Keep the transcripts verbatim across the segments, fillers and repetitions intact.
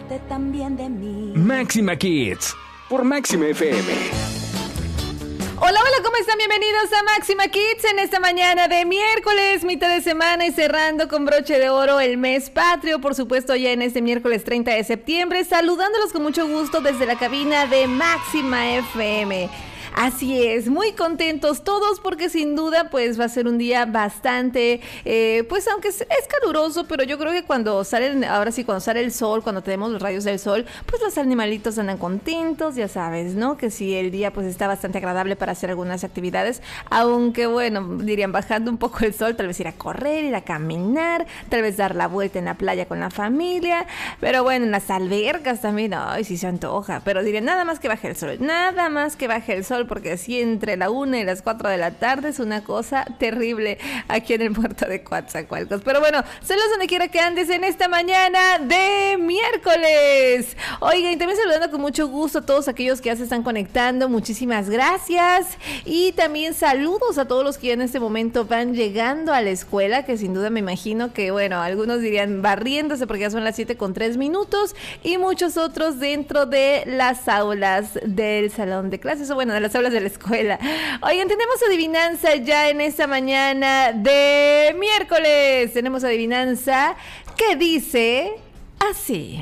acordarte también de mí. Máxima Kids, por Máxima F M. Hola, hola, ¿cómo están? Bienvenidos a Máxima Kids en esta mañana de miércoles, mitad de semana y cerrando con broche de oro el mes patrio, por supuesto ya en este miércoles treinta de septiembre, saludándolos con mucho gusto desde la cabina de Máxima F M. Así es, muy contentos todos porque sin duda pues va a ser un día bastante, eh, pues aunque es, es caluroso, pero yo creo que cuando salen, ahora sí, cuando sale el sol, cuando tenemos los rayos del sol, pues los animalitos andan contentos, ya sabes, ¿no? Que sí, el día pues está bastante agradable para hacer algunas actividades, aunque bueno, dirían bajando un poco el sol, tal vez ir a correr, ir a caminar, tal vez dar la vuelta en la playa con la familia, pero bueno, en las albercas también, ay, sí se antoja, pero dirían nada más que baje el sol, nada más que baje el sol, porque así entre la una y las cuatro de la tarde es una cosa terrible aquí en el puerto de Coatzacoalcos. Pero bueno, saludos donde quiera que andes en esta mañana de miércoles. Oigan, y también saludando con mucho gusto a todos aquellos que ya se están conectando, muchísimas gracias. Y también saludos a todos los que ya en este momento van llegando a la escuela, que sin duda me imagino que, bueno, algunos dirían barriéndose porque ya son las siete con tres minutos y muchos otros dentro de las aulas del salón de clases, o bueno, de las aulas de la escuela. Oigan, tenemos adivinanza ya en esta mañana de miércoles. Tenemos adivinanza que dice así: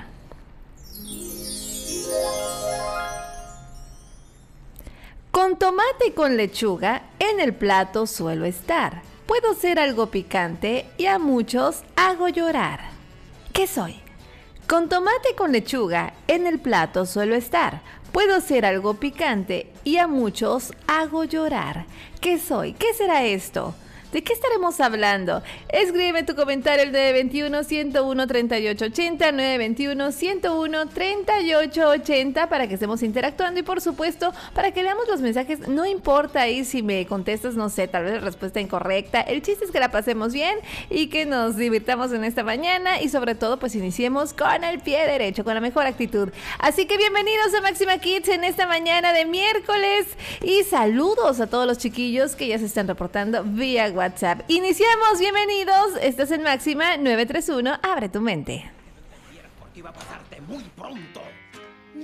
con tomate y con lechuga en el plato suelo estar. Puedo ser algo picante y a muchos hago llorar. ¿Qué soy? Con tomate y con lechuga en el plato suelo estar. Puedo ser algo picante y a muchos hago llorar. ¿Qué soy? ¿Qué será esto? ¿De qué estaremos hablando? Escribe tu comentario el nueve veintiuno, ciento uno, treinta y ocho ochenta, nueve veintiuno, ciento uno, treinta y ocho ochenta para que estemos interactuando y por supuesto para que leamos los mensajes. No importa ahí si me contestas, no sé, tal vez la respuesta incorrecta. El chiste es que la pasemos bien y que nos divirtamos en esta mañana y sobre todo pues iniciemos con el pie derecho, con la mejor actitud. Así que bienvenidos a Máxima Kids en esta mañana de miércoles y saludos a todos los chiquillos que ya se están reportando vía WhatsApp. Iniciamos, bienvenidos. Estás en Máxima nueve tres uno, abre tu mente. Iba a pasarte muy pronto.